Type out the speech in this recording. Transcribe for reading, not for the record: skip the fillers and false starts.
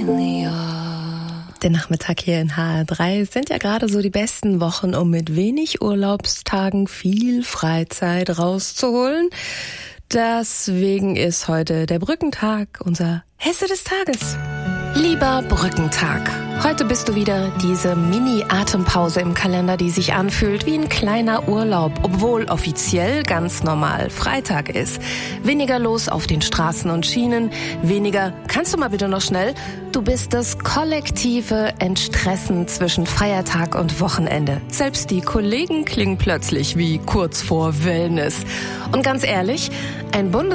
Der Nachmittag hier in HR3 sind ja gerade so die besten Wochen, um mit wenig Urlaubstagen viel Freizeit rauszuholen. Deswegen ist heute der Brückentag unser Hesse des Tages. Lieber Brückentag, heute bist du wieder diese Mini-Atempause im Kalender, die sich anfühlt wie ein kleiner Urlaub, obwohl offiziell ganz normal Freitag ist. Weniger los auf den Straßen und Schienen, weniger, kannst du mal bitte noch schnell? Du bist das kollektive Entstressen zwischen Feiertag und Wochenende. Selbst die Kollegen klingen plötzlich wie kurz vor Wellness. Und ganz ehrlich, ein